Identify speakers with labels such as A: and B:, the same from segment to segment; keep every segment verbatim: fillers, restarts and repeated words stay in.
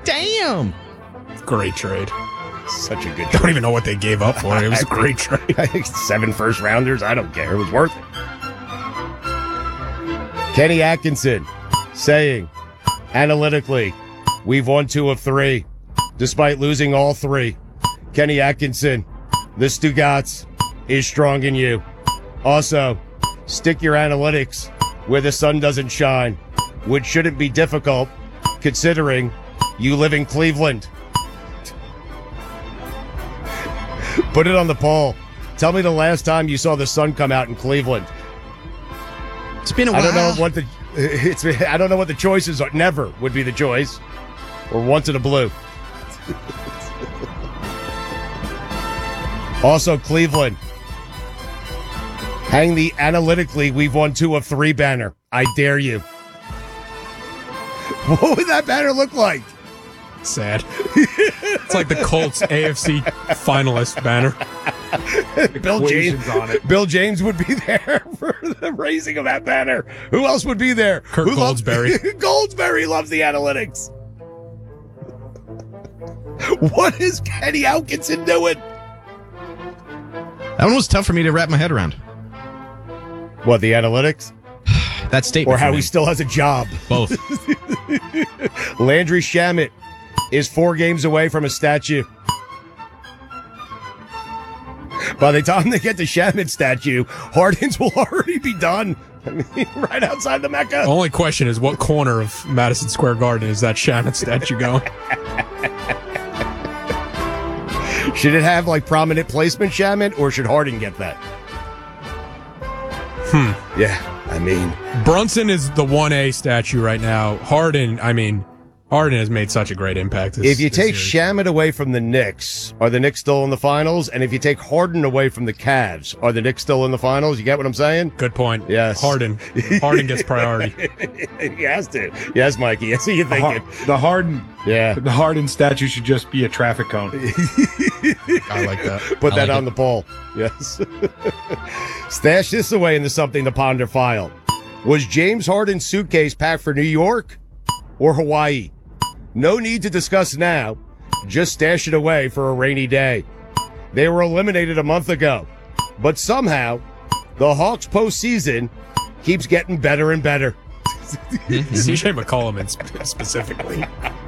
A: Damn.
B: Great trade.
C: Such a good
B: I
C: trade.
B: don't even know what they gave up for it. It was a great trade.
C: I think seven first rounders. I don't care. It was worth it. Kenny Atkinson saying, analytically, we've won two of three, despite losing all three. Kenny Atkinson, the Stugats is strong in you. Also, stick your analytics where the sun doesn't shine, which shouldn't be difficult, considering you live in Cleveland. Put it on the poll. Tell me the last time you saw the sun come out in Cleveland.
A: It's been a while.
C: I don't know what the it's. I don't know what the choices are. Never would be the choice, or once in a blue. Also, Cleveland. Hang the analytically we've won two of three banner. I dare you. What would that banner look like?
B: Sad. It's like the Colts A F C finalist banner.
C: Bill James
D: on it.
C: Bill James would be there for the raising of that banner. Who else would be there?
B: Kirk
C: Who loves-
B: Goldsberry.
C: Goldsberry loves the analytics. What is Kenny Atkinson doing?
A: That one was tough for me to wrap my head around.
C: What, the analytics?
A: That statement.
C: Or how
A: for me.
C: he still has a job?
A: Both.
C: Landry Shamet is four games away from a statue. By the time they get the Shamet statue, Harden's will already be done. I mean, right outside the Mecca.
B: Only question is, what corner of Madison Square Garden is that Shannon statue going?
C: Should it have like prominent placement, Shamet, or should Harden get that?
B: Hmm.
C: Yeah, I mean,
B: Brunson is the one A statue right now. Harden, I mean, Harden has made such a great impact. This,
C: if you
B: this
C: take
B: series.
C: Shamet away from the Knicks, are the Knicks still in the finals? And if you take Harden away from the Cavs, are the Knicks still in the finals? You get what I'm saying?
B: Good point.
C: Yes.
B: Harden. Harden gets priority.
C: He has to. Yes, Mikey. Yes, you
D: The,
C: thinking?
D: Har- the Harden,
C: Yeah.
D: the Harden statue should just be a traffic cone.
B: I like that.
C: Put
A: I
C: that
A: like
C: on
A: it.
C: the poll. Yes. Stash this away into something to ponder file. Was James Harden's suitcase packed for New York or Hawaii? No need to discuss now. Just stash it away for a rainy day. They were eliminated a month ago, but somehow the Hawks postseason keeps getting better and better.
B: C J McCollum in sp- specifically.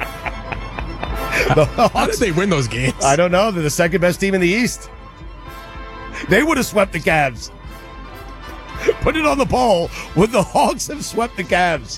C: The
B: How
C: Hawks,
B: did they win those games?
C: I don't know. They're the second best team in the East. They would have swept the Cavs. Put it on the poll. Would the Hawks have swept the Cavs?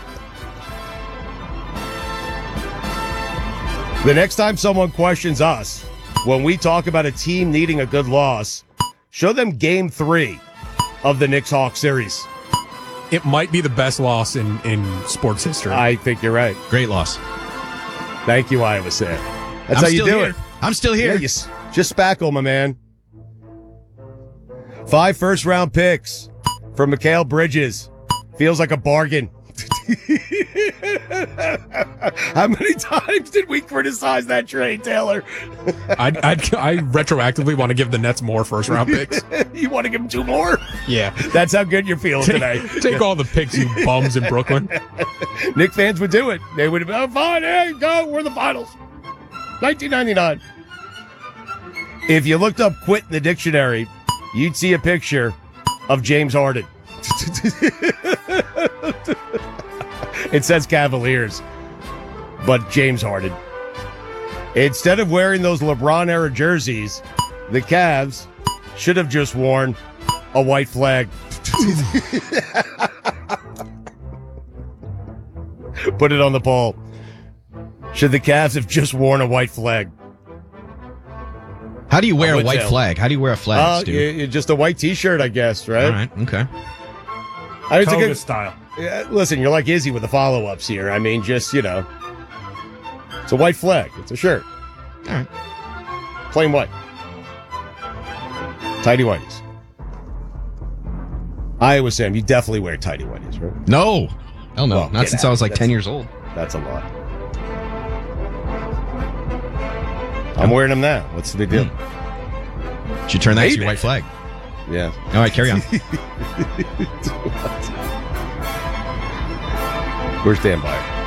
C: The next time someone questions us when we talk about a team needing a good loss, show them game three of the Knicks-Hawks series.
B: It might be the best loss in, in sports history.
C: I think you're right.
A: Great loss.
C: Thank you, Iowa City. That's
A: I'm
C: how you
A: still
C: do
A: here.
C: it.
A: I'm still
C: Yeah,
A: here.
C: you s- just spackle, my man. Five first-round picks for Mikal Bridges. Feels like a bargain. How many times did we criticize that trade, Taylor?
B: I'd, I'd, I retroactively want to give the Nets more first round picks.
C: You want to give him two more?
B: Yeah.
C: That's how good you're feeling today.
B: Take, take all the picks, you bums in Brooklyn.
C: Knicks fans would do it. They would have, oh, fine, hey, go, we're in the finals. nineteen ninety-nine. If you looked up quit in the dictionary, you'd see a picture of James Harden. It says Cavaliers, but James Harden. Instead of wearing those LeBron-era jerseys, the Cavs should have just worn a white flag. Put it on the poll. Should the Cavs have just worn a white flag?
A: How do you wear
C: I
A: a
C: would
A: white
C: tell.
A: flag? How do you wear a flag,
C: Uh,
A: Stu?
C: y- y- just a white T-shirt, I guess, right?
A: All right. Okay.
C: I mean, it's a
D: Toga
C: good,
D: style.
C: Yeah, listen, you're like Izzy with the follow-ups here. I mean, just, you know, it's a white flag. It's a shirt.
A: All right.
C: Plain white. Tidy whities. Iowa Sam, you definitely wear tidy whities, right?
A: No. Hell no.
C: Well,
A: Not
C: get
A: since
C: out.
A: I was like
C: That's-
A: ten years old.
C: That's a lot. I'm wearing them now. What's the big deal?
A: Should turn that to
C: Maybe.
A: your white flag.
C: Yeah.
A: All right, carry on.
C: Where's Dan Byer?